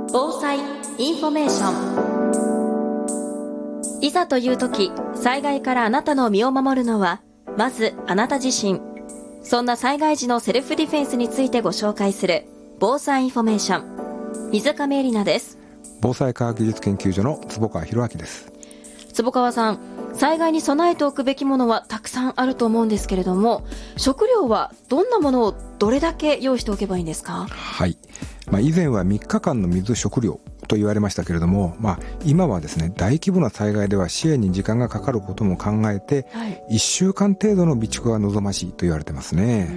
防災インフォメーション。いざという時、災害からあなたの身を守るのはまずあなた自身。そんな災害時のセルフディフェンスについてご紹介する防災インフォメーション。水亀絵里奈です。 防災科学技術研究所の坪川博明です。 坪川さん、災害に備えておくべきものはたくさんあると思うんですけれども、食料はどんなものをどれだけ用意しておけばいいんですか？ はい、以前は3日間の水食料と言われましたけれども、今はですね、大規模な災害では支援に時間がかかることも考えて、1週間程度の備蓄が望ましいと言われてますね。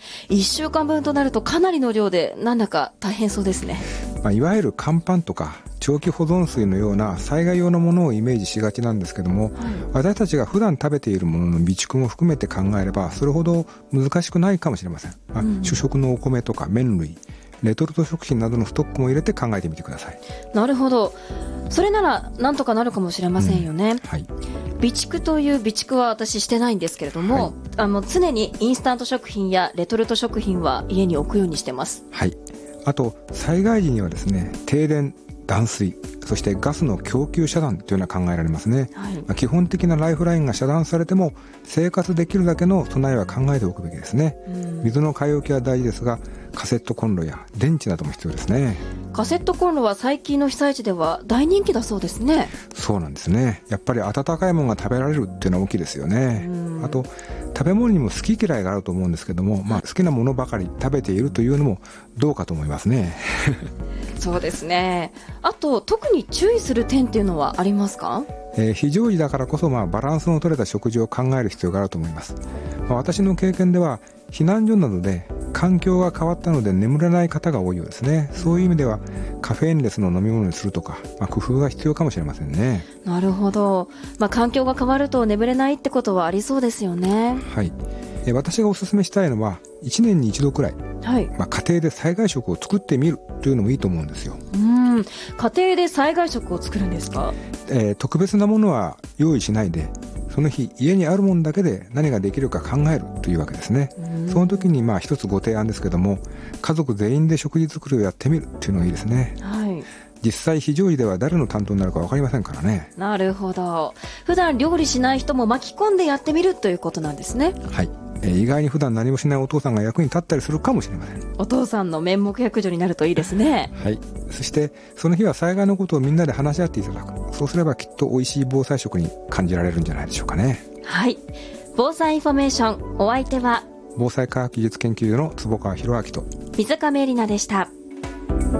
1週間分となるとかなりの量で、なんだか大変そうですね。 いわゆる乾パンとか長期保存水のような災害用のものをイメージしがちなんですけども、私たちが普段食べているものの備蓄も含めて考えればそれほど難しくないかもしれません。主食のお米とか麺類、レトルト食品などのストックも入れて考えてみてください。 なるほど。それならなんとかなるかもしれませんよね。備蓄という備蓄は私してないんですけれども、常にインスタント食品やレトルト食品は家に置くようにしてます。 あと災害時にはですね、停電、断水、そしてガスの供給遮断というのは考えられますね。基本的なライフラインが遮断されても生活できるだけの備えは考えておくべきですね。水の買い置きは大事ですが、カセットコンロや電池なども必要ですね。 カセットコンロは最近の被災地では大人気だそうですね。 そうなんですね。やっぱり温かいものが食べられるっていうのは大きいですよね。あと食べ物にも好き嫌いがあると思うんですけども、好きなものばかり食べているというのもどうかと思いますね。 そうですね。あと特に注意する点っていうのはありますか？ 非常時だからこそバランスの取れた食事を考える必要があると思います。私の経験では避難所などで環境が変わったので眠れない方が多いようですね。そういう意味ではカフェインレスの飲み物にするとか、工夫が必要かもしれませんね。 なるほど。環境が変わると眠れないってことはありそうですよね。 私がお勧めしたいのは1年に一度くらい、家庭で災害食を作ってみるというのもいいと思うんですよ。 家庭で災害食を作るんですか？ 特別なものは用意しないで、その日家にあるものだけで何ができるか考えるというわけですね。その時に一つご提案ですけども、家族全員で食事作りをやってみるというのがいいですね。実際非常時では誰の担当になるか分かりませんからね。 なるほど。普段料理しない人も巻き込んでやってみるということなんですね。 意外に普段何もしないお父さんが役に立ったりするかもしれません。 お父さんの面目躍如になるといいですね。 そしてその日は災害のことをみんなで話し合っていただく。そうすればきっと美味しい防災食に感じられるんじゃないでしょうかね。 防災インフォメーション、お相手は防災科学技術研究所の坪川博明と水亀絵里奈でした。